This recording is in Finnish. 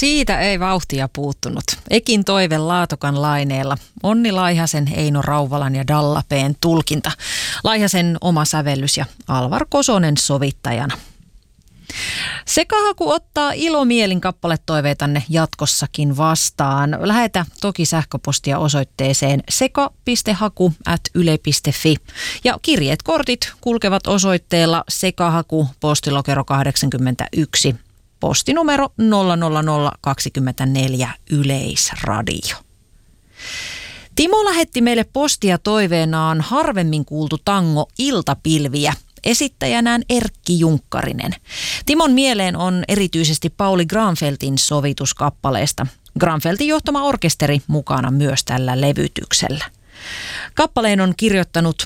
Siitä ei vauhtia puuttunut. Ekin toive Laatokan laineella. Onni Laihasen, Eino Rauvalan ja Dallapeen tulkinta. Laihasen oma sävellys ja Alvar Kosonen sovittajana. Sekahaku ottaa ilomielin kappaletoiveitanne jatkossakin vastaan. Lähetä toki sähköpostia osoitteeseen seka.haku@yle.fi. Ja kirjeet, kortit kulkevat osoitteella Sekahaku, postilokero 81, postinumero 00024 Yleisradio. Timo lähetti meille postia toiveenaan harvemmin kuultu tango Iltapilviä. Esittäjänään Erkki Junkkarinen. Timon mieleen on erityisesti Pauli Granfeltin sovituskappaleesta. Granfeltin johtama orkesteri mukana myös tällä levytyksellä. Kappaleen on kirjoittanut